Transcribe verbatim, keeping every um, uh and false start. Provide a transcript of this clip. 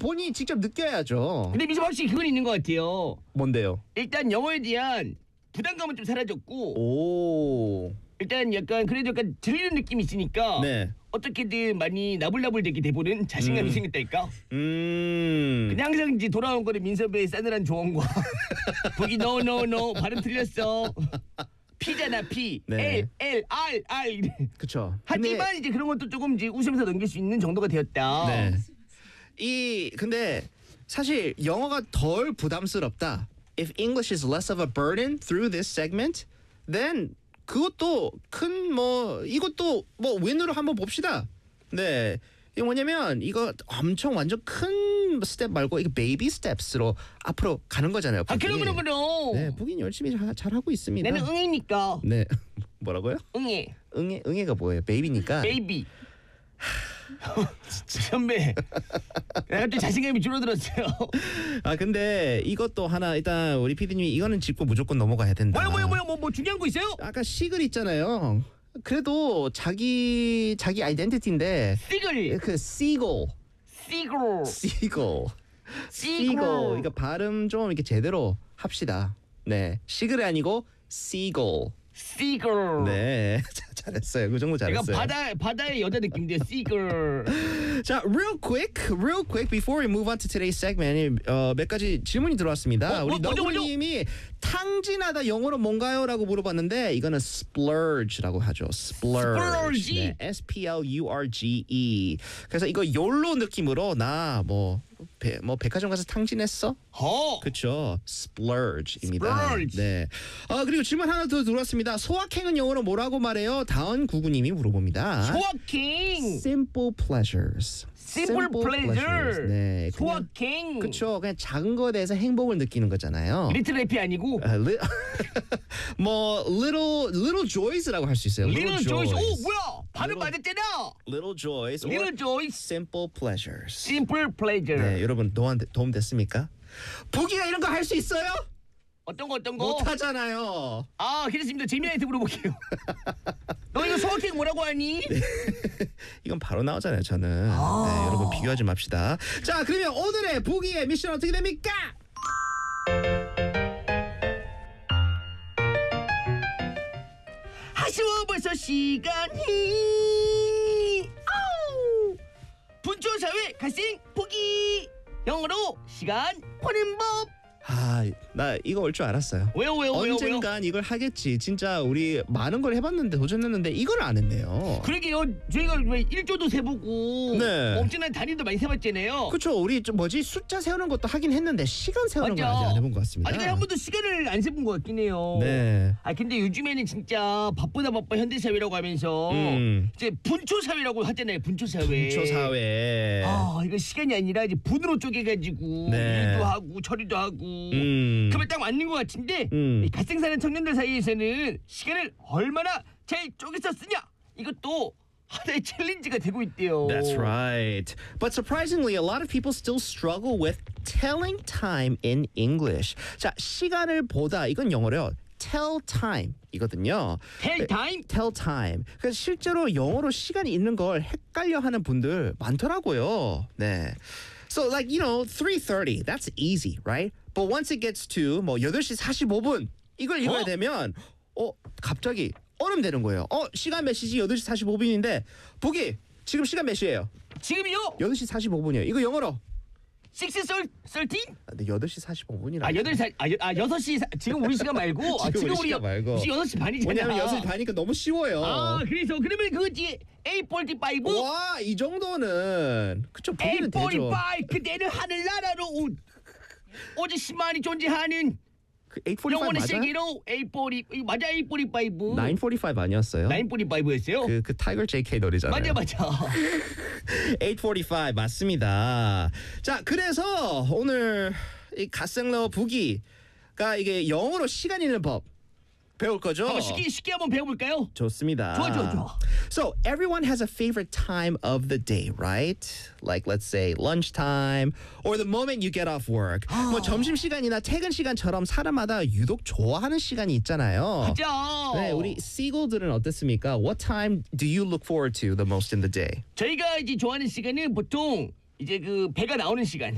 본인이 직접 느껴야죠. 근데 미션 확실히 그건 있는 것 같아요. 뭔데요? 일단 영어에 대한 부담감은 좀 사라졌고 오. 일단 약간 그래도 약간 들리는 느낌이 있으니까 네. 어떻게든 많이 나불나불되게 돼보는 자신감이 음. 생겼달까? 음. 근데 항상 이제 돌아온 거는 민섭의 싸늘한 조언과 보기 노노노 발음 틀렸어. P잖아 P. 네. L L R R. 그쵸. 하지만 근데, 이제 그런 것도 조금 이제 웃으면서 넘길 수 있는 정도가 되었다. 네. 이 근데 사실 영어가 덜 부담스럽다. If English is less of a burden through this segment, then 그것도 큰 뭐 이것도 뭐 윈으로 한번 봅시다. 네. 이게 뭐냐면 이거 엄청 완전 큰 스텝 말고 이거 베이비 스텝스로 앞으로 가는 거잖아요. 아 그럼 그럼 그럼. 네, 북인 열심히 잘, 잘 하고 있습니다. 나는 응애니까. 네. 뭐라고요? 응애. 응애 응애가 뭐예요? 베이비니까. 베이비. 선배. 내가 또 자신감이 줄어들었어요. 아 근데 이것도 하나 일단 우리 피디님이 이거는 짚고 무조건 넘어가야 된다. 뭐야 뭐야 뭐야 뭐, 뭐 중요한 거 있어요? 아까 시글 있잖아요. 그래도 자기 자기 아이덴티티인데 시글. 그 시글 시글. 시글 시글. 시글 이거 발음 좀 이렇게 제대로 합시다. 네, 시글이 아니고 시글. 시글. 네, 잘했어요. 그 정도 내가 잘했어요. 바다 바다의 여자 느낌인데 시글. 자, real quick, real quick before we move on to today's segment, 어, 몇 가지 질문이 들어왔습니다. 어, 우리 뭐, 먼저, 너구님이 탕진하다 영어로 뭔가요?라고 물어봤는데 이거는 splurge라고 하죠. splurge. splurge. 네, S P L U R G E. 그래서 이거 욜로 느낌으로 나 뭐 뭐 백화점 가서 탕진했어? 허. 그렇죠. splurge입니다. splurge. 네. 어, 그리고 질문 하나 더 들어왔습니다. 소확행은 영어로 뭐라고 말해요? 다은 구구님이 물어봅니다. 소확행. Simple pleasures. Simple pleasure. 네. 소확행. 그렇죠. 그냥 작은 거에 대해서 행복을 느끼는 거잖아요. 리틀 해피 아니고 아, 리, 뭐 little little joys라고 할 수 있어요. 리틀 조이스. 오 뭐야? 발음 Little- 맞았잖아. little joys or 리틀 조이스. simple pleasures. 심플 플레이저. 네, 여러분 도움 도움 됐습니까? 보기가 이런 거 할 수 있어요? 어떤 거 어떤 거? 못 하잖아요. 아, 괜찮습니다. 재미나게 물어볼게요. 너 이거 소확행 뭐라고 하니? 이건 바로 나오잖아요, 저는. 네, 여러분 비교하지 맙시다. 자, 그러면 오늘의 보기의 미션 어떻게 됩니까? 아쉬워 벌써 시간이. 아우. 분초사회 갈생 보기. 영어로 시간 보는 법. 아, 나 이거 올 줄 알았어요. 왜요 왜요 왜요 왜요? 언젠간 이걸 하겠지. 진짜 우리 많은 걸 해봤는데 도전했는데 이걸 안 했네요. 그러게요. 저희가 왜 일조도 세보고 네. 엄청난 단위도 많이 세봤잖아요. 그렇죠. 우리 좀 뭐지 숫자 세우는 것도 하긴 했는데 시간 세우는 건 아직 안 해본 것 같습니다. 아직 한 번도 시간을 안 세본 것 같긴 해요. 네. 아 근데 요즘에는 진짜 바쁘다 바빠 현대사회라고 하면서 음. 이제 분초사회라고 하잖아요. 분초사회. 분초사회. 아 이거 시간이 아니라 이제 분으로 쪼개가지고 네. 일도 하고 처리도 하고. 음. 그러면 딱 맞는 것 같은데 음. 이 갓생 사는 청년들 사이에서는 시간을 얼마나 잘 쪼개서 쓰냐 이것도 하나의 챌린지가 되고 있대요. That's right. But surprisingly, a lot of people still struggle with telling time in English. 자, 시간을 보다 이건 영어로요. tell time 이거든요. Tell time? tell time. 그래서 실제로 영어로 시간이 있는 걸 헷갈려 하는 분들 많더라고요. 네. So like, you know, three thirty, that's easy, right? But once it gets to 뭐 여덟 시 사십오 분 이걸 읽어야 어? 되면 어, 갑자기 얼음되는 거예요. 어, 시간 몇 시지? 여덟 시 사십오 분인데 보기 지금 시간 몇 시예요? 지금이요? 여덟 시 사십오 분이에요. 이거 영어로. 식스 썰 썰틴? 아, 근데 여덟 시 사십오 분이라. 아 여덟 시 아, 여, 아 여섯 시 사- 지금 우리 시간 말고 아, 지금 지금 우리 우리 시간 말고. 지금 여섯 시 반이잖아. 왜냐면 여섯 시 반이니까 너무 쉬워요. 아 그래서 그러면 그거지 에잇 포티파이브 와, 이 정도는 그쵸, 보기는 에잇 되죠. 포티파이브 그때는 하늘나라로 오, 오지시만이 존재하는 그 에잇 포티파이브 영혼의 맞아? 세계로 에잇 포티 맞아 에잇 포티파이브 나인 포티파이브 아니었어요? 나인 포티파이브였어요? 그, 그 타이거 제이케이 노래잖아요. 맞아 맞아. 에잇 포티파이브 맞습니다. 자, 그래서 오늘 이 갓생러 부기가 이게 영어로 시간 읽는 법 배울 거죠? 한번 쉽게 쉽게 한번 배워볼까요? 좋습니다. 좋아, 좋아, 좋아. So everyone has a favorite time of the day, right? Like let's say lunchtime or the moment you get off work. 뭐 점심 시간이나 퇴근 시간처럼 사람마다 유독 좋아하는 시간이 있잖아요. 맞아. 네, 우리 seagull들은 어떻습니까? What time do you look forward to the most in the day? 저희가 이제 좋아하는 시간은 보통 이제 그 배가 나오는 시간.